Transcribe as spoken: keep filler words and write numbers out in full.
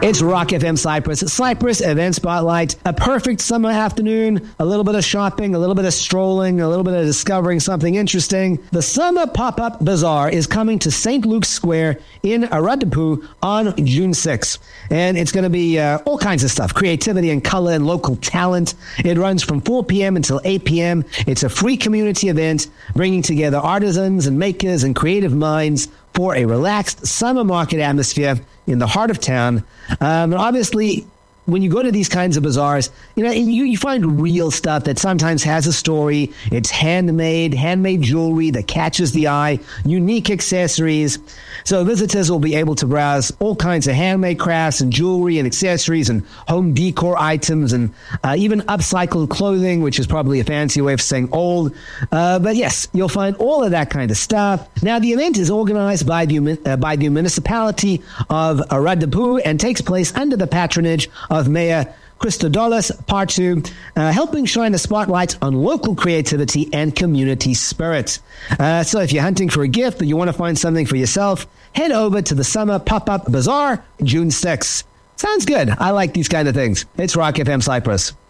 It's Rock F M Cyprus. Cyprus Event Spotlight. A perfect summer afternoon. A little bit of shopping, a little bit of strolling, a little bit of discovering something interesting. The Summer Pop-Up Bazaar is coming to Saint Luke's Square in Aradapu on June sixth. And it's going to be uh, all kinds of stuff. Creativity and color and local talent. It runs from four p.m. until eight p.m. It's a free community event bringing together artisans and makers and creative minds for a relaxed summer market atmosphere in the heart of town. Um, and obviously, when you go to these kinds of bazaars, you know, you, you find real stuff that sometimes has a story. It's handmade, handmade jewelry that catches the eye, unique accessories. So visitors will be able to browse all kinds of handmade crafts and jewelry and accessories and home decor items and uh, even upcycled clothing, which is probably a fancy way of saying old. Uh, but yes, you'll find all of that kind of stuff. Now, the event is organized by the, uh, by the municipality of Aradapu and takes place under the patronage of Mayor Christodoulos Partou, uh, helping shine a spotlight on local creativity and community spirit. Uh, so if you're hunting for a gift or you want to find something for yourself, head over to the Summer Pop-Up Bazaar, June sixth. Sounds good. I like these kind of things. It's Rock F M Cyprus.